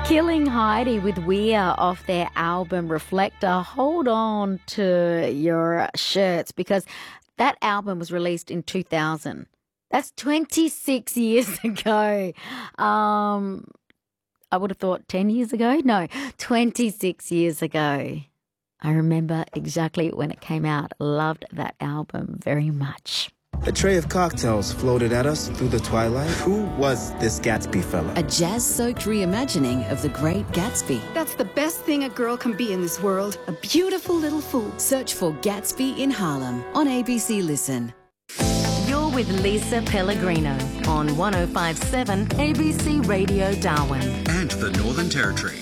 Killing Heidi with Weir off their album Reflector. Hold on to your shirts because that album was released in 2000. That's 26 years ago. I would have thought 10 years ago. No, 26 years ago. I remember exactly when it came out. Loved that album very much. A tray of cocktails floated at us through the twilight. Who was this Gatsby fella? A jazz-soaked reimagining of The Great Gatsby. That's the best thing a girl can be in this world. A beautiful little fool. Search for Gatsby in Harlem on ABC Listen. You're with Lisa Pellegrino on 105.7 ABC Radio Darwin. And the Northern Territory.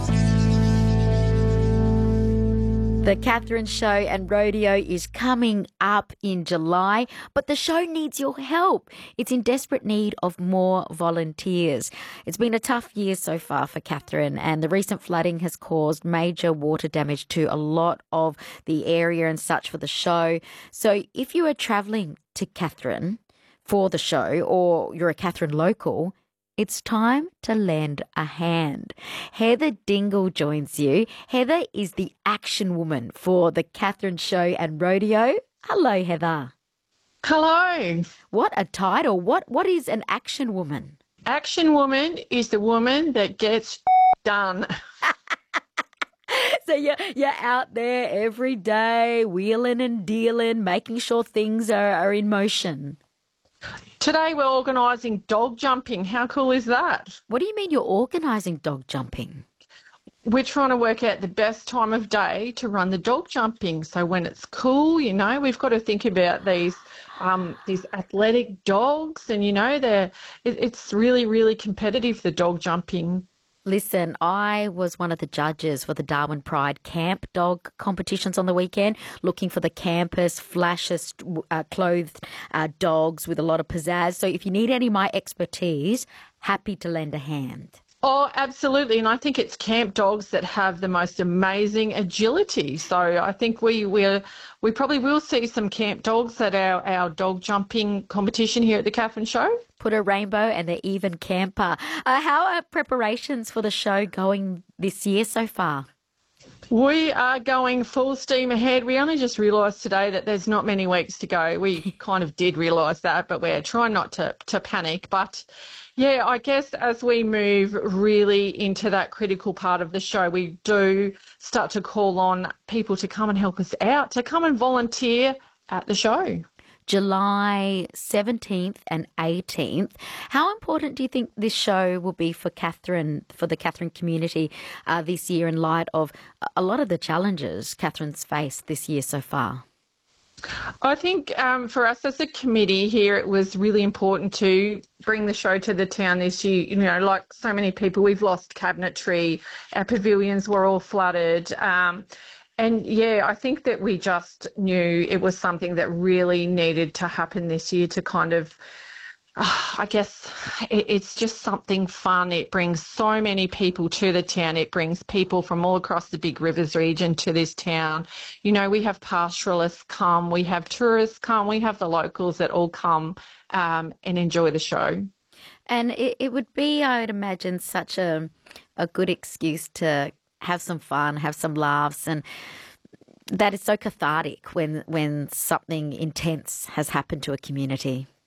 The Catherine Show and Rodeo is coming up in July, but the show needs your help. It's in desperate need of more volunteers. It's been a tough year so far for Catherine, and the recent flooding has caused major water damage to a lot of the area and such for the show. So if you are travelling to Catherine for the show or you're a Catherine local, it's time to lend a hand. Heather Dingle joins you. Heather is the action woman for the Catherine Show and Rodeo. Hello, Heather. Hello. What a title. What is an action woman? Action woman is the woman that gets done. So you're out there every day, wheeling and dealing, making sure things are in motion. Today we're organising dog jumping. How cool is that? What do you mean you're organising dog jumping? We're trying to work out the best time of day to run the dog jumping. So when it's cool, you know, we've got to think about these athletic dogs, and you know, it's really, really competitive, the dog jumping. Listen, I was one of the judges for the Darwin Pride camp dog competitions on the weekend, looking for the campus, flashiest clothed dogs with a lot of pizzazz. So if you need any of my expertise, happy to lend a hand. Oh, absolutely. And I think it's camp dogs that have the most amazing agility. So I think we probably will see some camp dogs at our dog jumping competition here at the Catherine Show. Put a rainbow and they're even camper. How are preparations for the show going this year so far? We are going full steam ahead. We only just realised today that there's not many weeks to go. We kind of did realise that, but we're trying not to panic. But yeah, I guess as we move really into that critical part of the show, we do start to call on people to come and help us out, to come and volunteer at the show. July 17th and 18th. How important do you think this show will be for Catherine, for the Catherine community this year in light of a lot of the challenges Catherine's faced this year so far? I think for us as a committee here, it was really important to bring the show to the town this year. You know, like so many people, we've lost cabinetry, our pavilions were all flooded. And yeah, I think that we just knew it was something that really needed to happen this year to kind of, I guess it's just something fun. It brings so many people to the town. It brings people from all across the Big Rivers region to this town. You know, we have pastoralists come, we have tourists come, we have the locals that all come and enjoy the show. And it would be, I would imagine, such a good excuse to have some fun, have some laughs, and that is so cathartic when something intense has happened to a community.